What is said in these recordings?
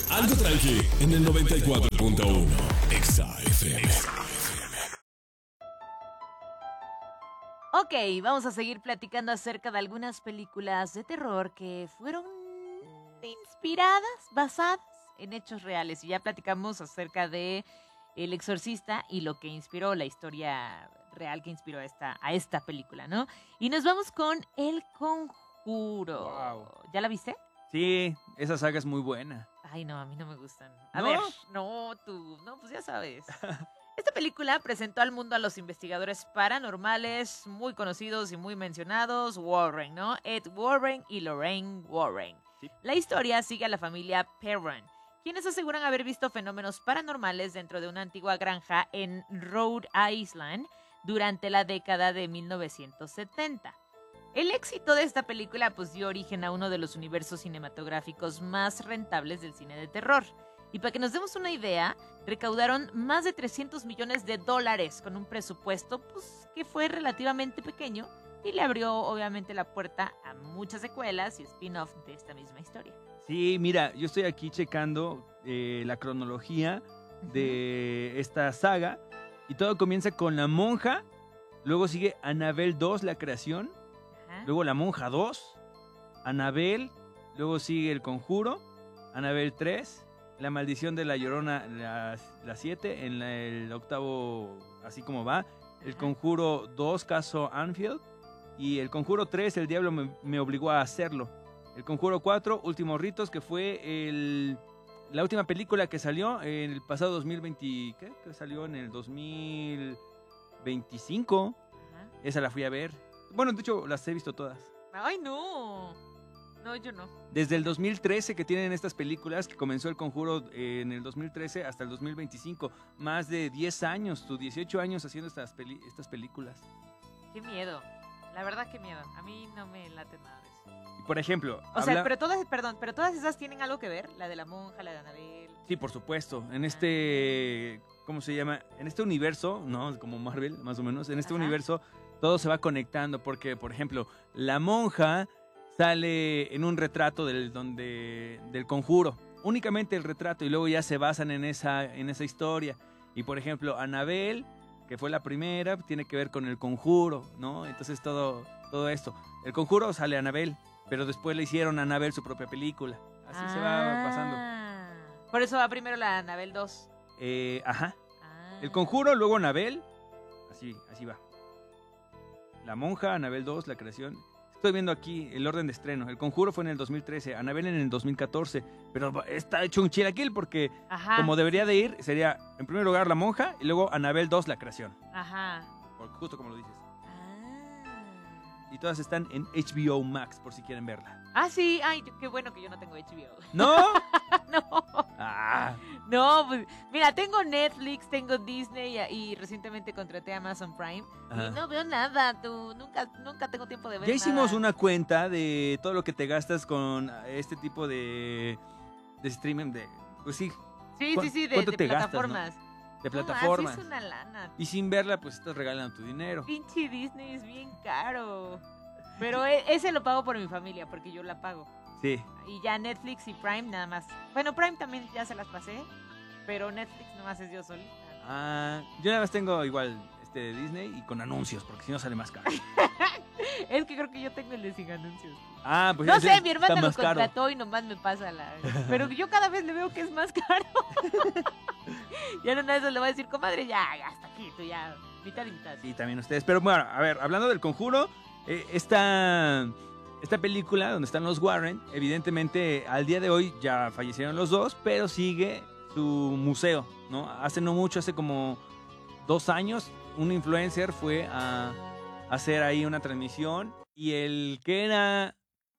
Algo tranqui en el 94.1 Exa FM. Ok, vamos a seguir platicando acerca de algunas películas de terror que fueron inspiradas, basadas en hechos reales. Y ya platicamos acerca de El Exorcista y lo que inspiró la historia real que inspiró a esta película, ¿no? Y nos vamos con El Conjuro. Wow. ¿Ya la viste? Sí, esa saga es muy buena. Ay, no, a mí no me gustan. ¿No? Ver, no, tú, no, pues ya sabes. Esta película presentó al mundo a los investigadores paranormales muy conocidos y muy mencionados, Warren, ¿no? Ed Warren y Lorraine Warren. Sí. La historia sigue a la familia Perron, quienes aseguran haber visto fenómenos paranormales dentro de una antigua granja en Rhode Island durante la década de 1970. El éxito de esta película pues dio origen a uno de los universos cinematográficos más rentables del cine de terror. Y para que nos demos una idea, recaudaron más de $300 millones con un presupuesto pues, que fue relativamente pequeño y le abrió obviamente la puerta a muchas secuelas y spin-off de esta misma historia. Sí, mira, yo estoy aquí checando la cronología de esta saga y todo comienza con La Monja, luego sigue Annabelle 2, la creación, Ajá. luego La Monja 2, Annabelle, luego sigue El Conjuro, Annabelle 3, La Maldición de la Llorona, la 7, en el octavo, así como va, El Conjuro 2, Caso Anfield, y El Conjuro 3, El Diablo me obligó a hacerlo. El Conjuro 4, Últimos Ritos, que fue la última película que salió en el pasado 2020, ¿qué? Que salió en el 2025. Ajá. Esa la fui a ver. Bueno, de hecho, las he visto todas. Ay, no. No, yo no. Desde el 2013 que tienen estas películas, que comenzó El Conjuro en el 2013 hasta el 2025. Más de 10 años, 18 años haciendo estas películas. Qué miedo. La verdad, qué miedo. A mí no me late nada de eso. Y por ejemplo... O sea, pero todas esas tienen algo que ver. La de la monja, la de Annabelle. Sí, por supuesto. En ¿cómo se llama? En este universo, ¿no? Como Marvel, más o menos. En este Ajá. universo todo se va conectando porque, por ejemplo, la monja sale en un retrato del Conjuro. Únicamente el retrato y luego ya se basan en esa historia. Y, por ejemplo, Annabelle, que fue la primera, tiene que ver con el Conjuro, ¿no? Entonces todo esto. El Conjuro sale a Annabelle, pero después le hicieron a Annabelle su propia película. Así se va pasando. Por eso va primero la Annabelle 2. Ajá. Ah. El Conjuro, luego Annabelle. Así va. La Monja, Annabelle 2, la creación. Estoy viendo aquí el orden de estreno. El Conjuro fue en el 2013, Annabelle en el 2014. Pero está hecho un chilaquil porque, Ajá. como debería de ir, sería en primer lugar La Monja y luego Annabelle 2, la creación. Ajá. Justo como lo dices. Ah. Y todas están en HBO Max, por si quieren verla. Ah, sí. Ay, qué bueno que yo no tengo HBO. ¿No? No. Ah, No, pues, mira, tengo Netflix, tengo Disney y recientemente contraté Amazon Prime. Ajá. Y no veo nada, tú. Nunca tengo tiempo de ver ya hicimos nada. una cuenta de todo lo que te gastas con este tipo de streaming pues sí, Sí, de ¿cuánto te gastas, plataformas. de No, plataformas. sí es una lana. Y sin verla, pues estás regalando tu dinero. Pinche Disney es bien caro. Pero ese lo pago por mi familia, porque yo la pago. Sí. Y ya Netflix y Prime nada más. Bueno, Prime también ya se las pasé, pero Netflix nomás es yo solita. Yo nada más tengo igual de Disney y con anuncios, porque si no sale más caro. Es que creo que yo tengo el de sin anuncios. Pues No ese sé, mi hermana está lo más caro. contrató y nomás me pasa la... Pero yo cada vez le veo que es más caro. Ya no nada, eso le voy a decir, comadre, ya, hasta aquí, tú ya, mitad y mitad. Sí, también ustedes. Pero bueno, a ver, hablando del Conjuro, esta película donde están los Warren, evidentemente al día de hoy ya fallecieron los dos, pero sigue su museo, ¿no? Hace no mucho, hace como 2 años, un influencer fue a hacer ahí una transmisión y el que era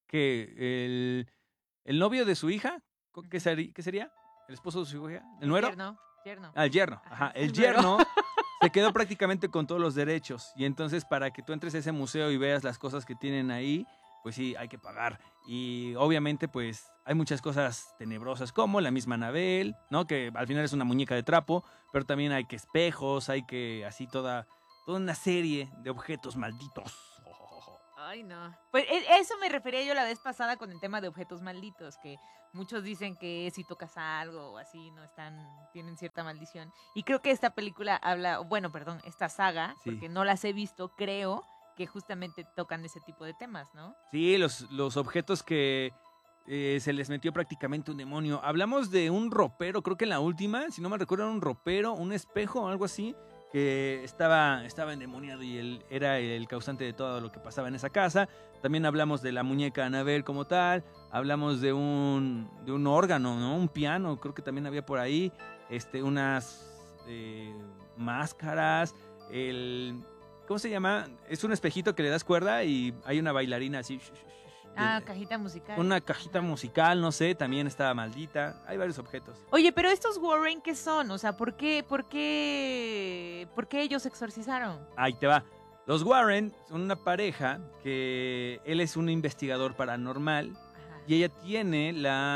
el novio de su hija, ¿qué sería? ¿El esposo de su hija? ¿El nuero? Yerno. El yerno, ajá. El yerno se quedó prácticamente con todos los derechos. Y entonces para que tú entres a ese museo y veas las cosas que tienen ahí, pues sí, hay que pagar. Y obviamente pues hay muchas cosas tenebrosas como la misma Annabelle, ¿no? Que al final es una muñeca de trapo, pero también hay que espejos, hay que así toda una serie de objetos malditos. Ay, no. Pues eso me refería yo la vez pasada con el tema de objetos malditos, que muchos dicen que si tocas algo o así tienen cierta maldición. Y creo que esta película esta saga, Sí. porque no las he visto, creo que justamente tocan ese tipo de temas, ¿no? Sí, los objetos que se les metió prácticamente un demonio. Hablamos de un ropero, creo que en la última, si no me recuerdo, era un ropero, un espejo o algo así, que estaba endemoniado y él era el causante de todo lo que pasaba en esa casa. También hablamos de la muñeca Annabelle como tal, hablamos de un órgano, ¿no? Un piano, creo que también había por ahí, unas máscaras, ¿cómo se llama? Es un espejito que le das cuerda y hay una bailarina así. Cajita musical. Una cajita musical, no sé, también estaba maldita. Hay varios objetos. Oye, pero estos Warren, ¿qué son? O sea, ¿por qué ellos exorcizaron? Ahí te va. Los Warren son una pareja que él es un investigador paranormal Ajá. y ella tiene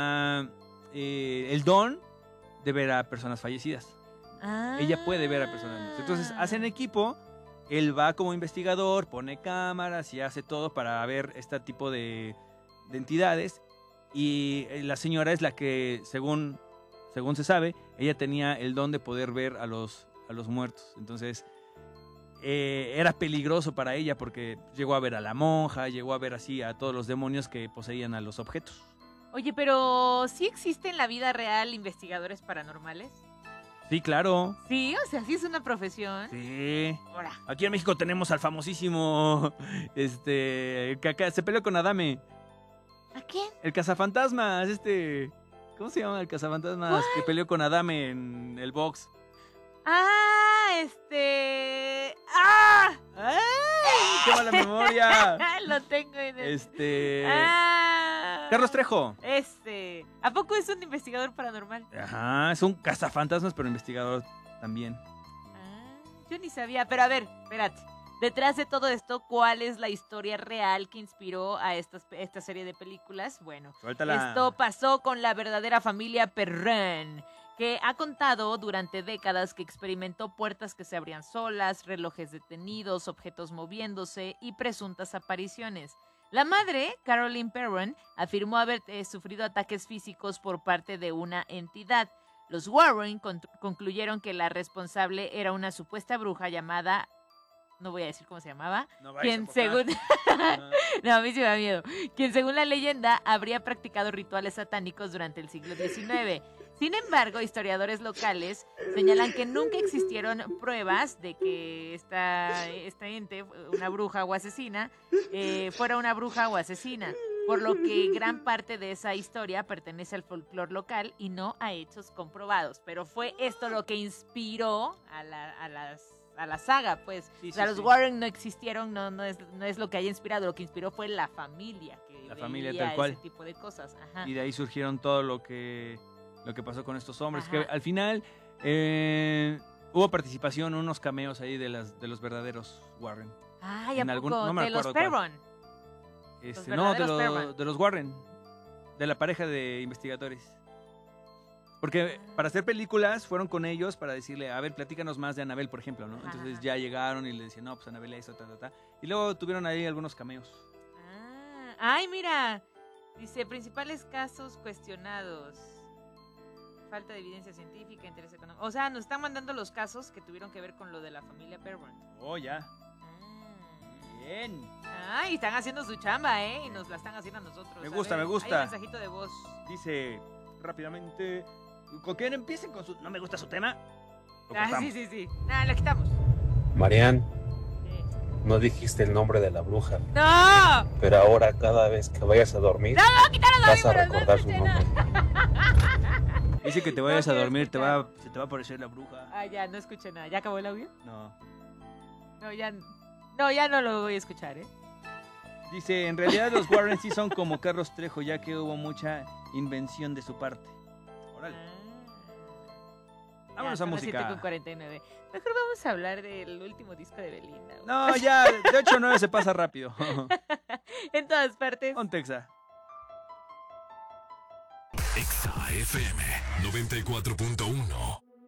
el don de ver a personas fallecidas. Ella puede ver a personas muertas. Entonces hacen equipo, él va como investigador, pone cámaras y hace todo para ver este tipo de entidades. Y la señora es la que, según se sabe, ella tenía el don de poder ver a los muertos. Entonces era peligroso para ella porque llegó a ver a la monja, llegó a ver así a todos los demonios que poseían a los objetos. Oye, pero ¿sí existen en la vida real investigadores paranormales? Sí, claro. Sí, o sea, sí es una profesión. Sí. Ahora. Aquí en México tenemos al famosísimo, que acá se peleó con Adame. ¿A quién? El cazafantasmas, ¿cómo se llama el cazafantasmas que peleó con Adame en el box? ¡Ay! ¡Ay! ¡Qué mala memoria! Lo tengo en el... Carlos Trejo. ¿A poco es un investigador paranormal? Ajá, es un cazafantasmas, pero investigador también. Yo ni sabía, pero a ver, espérate. Detrás de todo esto, ¿cuál es la historia real que inspiró a esta serie de películas? Bueno, Suéltala. esto pasó con la verdadera familia Perron, que ha contado durante décadas que experimentó puertas que se abrían solas, relojes detenidos, objetos moviéndose y presuntas apariciones. La madre, Caroline Perron, afirmó haber sufrido ataques físicos por parte de una entidad. Los Warren concluyeron que la responsable era una supuesta bruja llamada... No voy a decir cómo se llamaba. Quien según... No, a mí sí me da miedo. Quien según la leyenda habría practicado rituales satánicos durante el siglo XIX. Sin embargo, historiadores locales señalan que nunca existieron pruebas de que esta ente, una bruja o asesina, fuera una bruja o asesina. Por lo que gran parte de esa historia pertenece al folclore local y no a hechos comprobados. Pero fue esto lo que inspiró a la saga, pues. Sí, o sea, los Warren no existieron, no es lo que haya inspirado. Lo que inspiró fue la familia que familia veía tal cual. ese tipo de cosas. Ajá. Y de ahí surgieron todo lo que pasó con estos hombres. Ajá. Que al final hubo participación, unos cameos ahí de los verdaderos Warren. Ay, ¿a en algún- poco? no me De los acuerdo cuál. Perron. No, verdaderos Perron. de los Warren. De la pareja de investigadores. Porque para hacer películas fueron con ellos para decirle, a ver, platícanos más de Annabelle, por ejemplo, ¿no? Ajá, Entonces ajá. ya llegaron y le decían, no, pues Annabelle esto, ta. Y luego tuvieron ahí algunos cameos. Ay, mira. Dice, principales casos cuestionados. Falta de evidencia científica, interés económico. O sea, nos están mandando los casos que tuvieron que ver con lo de la familia Perron. Oh, ya. Bien. Ay, están haciendo su chamba, ¿eh? Y nos la están haciendo a nosotros. Me A gusta, ver, me gusta. Hay un mensajito de voz. Dice rápidamente, ¿con quién empiecen con su... ¿No me gusta su tema? Lo Ah, cortamos. sí. Lo quitamos. Marian, no dijiste el nombre de la bruja, ¡No! pero ahora cada vez que vayas a dormir ¡Quítanos vas a audífonos! No recordar su escuché nada. nombre. Dice que te vayas No a quiero dormir, escuchar. se te va a aparecer la bruja. Ah, ya, no escuché nada. ¿Ya acabó el audio? No. No, ya no lo voy a escuchar, ¿eh? Dice, en realidad los Warren sí son como Carlos Trejo, ya que hubo mucha invención de su parte. Órale. Vámonos a música. 7:49. Mejor vamos a hablar del último disco de Belinda. No, ya, de 8 a 9 se pasa rápido. En todas partes. Contexa. Exa FM 94.1.